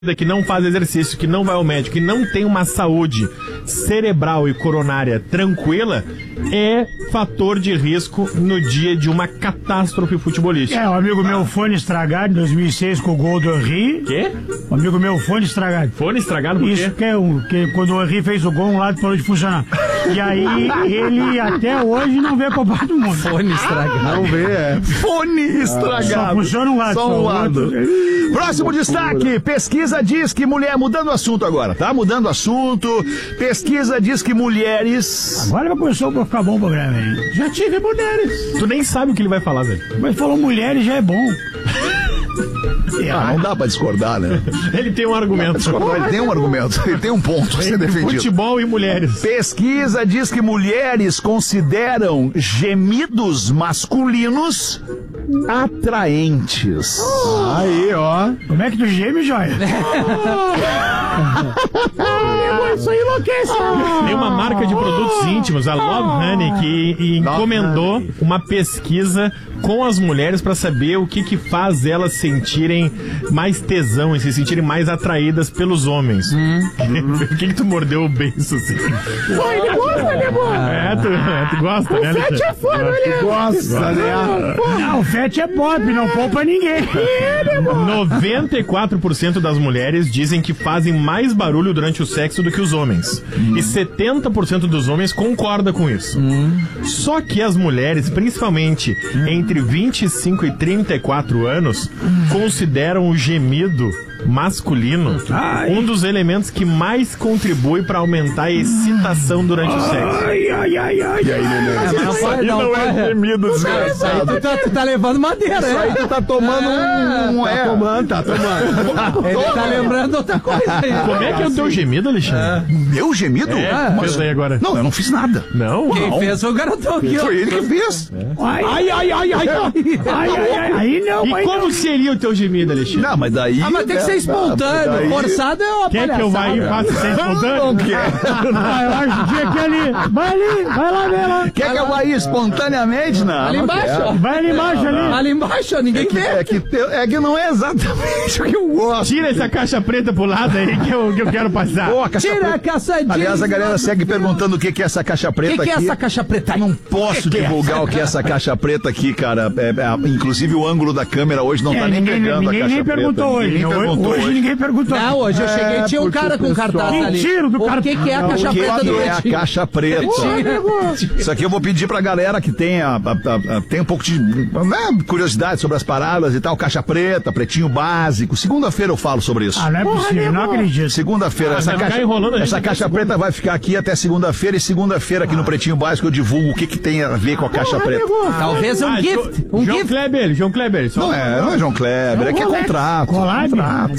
que não faz exercício, que não vai ao médico, que não tem uma saúde cerebral e coronária tranquila, é fator de risco no dia de uma catástrofe futebolística. Um amigo meu, fone estragado em 2006 com o gol do Henry. Quê? Um amigo meu, fone estragado. Fone estragado por quê? Isso que quando o Henry fez o gol, um lado parou de funcionar. E aí, ele até hoje não vê a Copa do Mundo. Fone estragado. Não vê, Fone estragado. Só funciona um lado. Só um lado. Próximo destaque, pesquisa diz que mulher... Mudando o assunto agora, tá? Mudando o assunto. Pesquisa diz que mulheres... Agora começou a ficar bom o programa, hein? Já tive mulheres. Tu nem sabe o que ele vai falar, velho. Mas falou mulheres já é bom. não dá pra discordar, né? Ele tem um argumento. Ele tem um argumento, ele tem um ponto a ser defendido. Futebol e mulheres. Pesquisa diz que mulheres consideram gemidos masculinos atraentes. Aí, ó. Como é que tu geme, Joia? Isso aí enlouquece. Tem uma marca de produtos íntimos, a Love Honey, que encomendou uma pesquisa com as mulheres para saber o que faz elas sentirem mais tesão e se sentirem mais atraídas pelos homens. Por que tu mordeu o beiço assim? Pô, ele gosta, né, mano? Tu gosta, né? O Fete é foda, né? Gosta, né? O Fete é pop, não poupa ninguém. 94% das mulheres dizem que fazem mais barulho durante o sexo do que os homens. E 70% dos homens concorda com isso. Só que as mulheres, principalmente entre 25 e 34 anos, consideram o gemido masculino um dos elementos que mais contribui para aumentar a excitação durante o sexo. E aí, Nenê? Não é gemido, desgraçado. Tu tá levando madeira, Isso aí tu tá tomando Tá tomando. Ele tá lembrando outra coisa aí. Como é que é o teu gemido, Alexandre? Meu gemido? Fez aí agora. Não, eu não fiz nada. Não? Quem fez foi o garotão aqui, ó. Foi ele que fez. Aí não, E como seria o teu gemido, Alexandre? Não, mas daí... Mas tem que ser espontâneo. daí- Forçado é uma Quer que eu vá e faça sem espontâneo? Não quer. Eu acho que aqui ali. Vai lá, vê lá. Quer que eu vá espontaneamente? Não. Ali não embaixo, quero. ó. Vai ali embaixo ali. Ali embaixo, ó, ninguém vê. É que não é exatamente o que eu gosto. Tira essa caixa preta pro lado aí que eu quero passar. Pô, a caixa Tira a preta. caçadinha. Aliás, a galera segue perguntando o que é essa caixa preta O que é aqui. essa caixa preta? Não posso divulgar o que é essa caixa preta aqui, cara. Inclusive o ângulo da câmera hoje não tá nem pegando a Ninguém caixa nem preta. perguntou hoje. Ninguém perguntou Hoje ninguém perguntou. Não, hoje eu cheguei e tinha um cara com cartaz ali. Mentira do cara. O que é a caixa O que preta do é a Pretinho? caixa preta? Isso aqui eu vou pedir pra galera que tem um pouco de curiosidade sobre as paradas e tal. Caixa preta, pretinho básico. Segunda-feira eu falo sobre isso. Não é possível, não acredito. Segunda-feira, vai ficar enrolando a gente essa até caixa preta vai ficar aqui até segunda-feira. E segunda-feira aqui no Pretinho Básico eu divulgo o que tem a ver com a caixa preta. Talvez um gift. Um João gift. Kleber, João Kleber. Não é João Kleber, é que é contrato. Collab?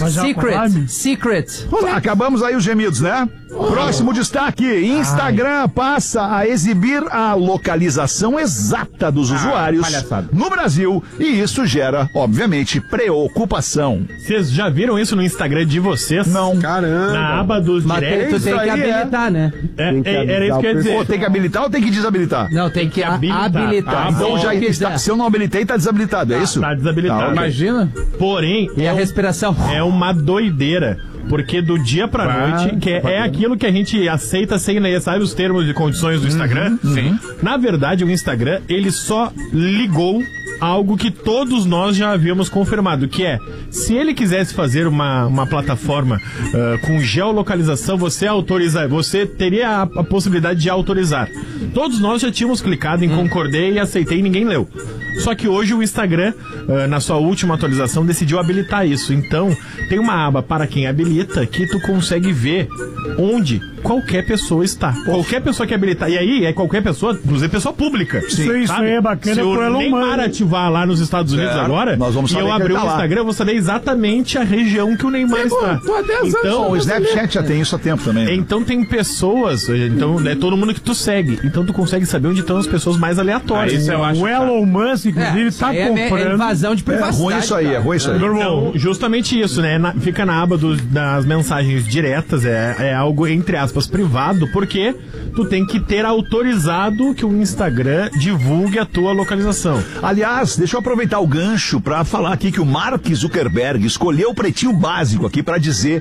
Secret. Acabamos aí os gemidos, né? Próximo destaque: Instagram passa a exibir a localização exata dos usuários no Brasil e isso gera, obviamente, preocupação. Vocês já viram isso no Instagram de vocês? Não. Caramba. Na aba dos Mas directs? tu tem que habilitar, né? Era isso que eu ia dizer. Pô, tem que habilitar ou tem que desabilitar? Não, tem que habilitar. habilitar. Então já está, se eu não habilitei, tá desabilitado, é isso? Tá desabilitado. Tá, ok. Imagina. Porém, E a respiração. é uma doideira. Porque do dia pra noite, que é aquilo que a gente aceita sem ler, sabe os termos e condições do Instagram? Sim. Na verdade, o Instagram, ele só ligou algo que todos nós já havíamos confirmado, que é, se ele quisesse fazer uma plataforma com geolocalização, você teria a possibilidade de autorizar. Todos nós já tínhamos clicado em concordei e aceitei e ninguém leu. Só que hoje o Instagram, na sua última atualização, decidiu habilitar isso. Então, tem uma aba para quem habilita que tu consegue ver onde qualquer pessoa está. Qualquer pessoa que habilitar. E aí, é qualquer pessoa, inclusive pessoa pública. Isso aí é bacana. Se o Neymar ativar lá nos Estados Unidos agora, nós vamos e saber eu que abrir ele o tá lá. Instagram, eu vou saber exatamente a região que o Neymar está. Então, O Snapchat já tem isso há tempo também. Né? então tem pessoas, então é todo mundo que tu segue. Então tu consegue saber onde estão as pessoas mais aleatórias. O Elon Musk Musk, inclusive, tá comprando. É invasão de privacidade. É ruim isso aí, é ruim isso aí. Então, justamente isso, né? Fica na aba das mensagens diretas, é algo, entre aspas, privado, porque tu tem que ter autorizado que o Instagram divulgue a tua localização. Aliás, deixa eu aproveitar o gancho pra falar aqui que o Mark Zuckerberg escolheu o Pretinho Básico aqui pra dizer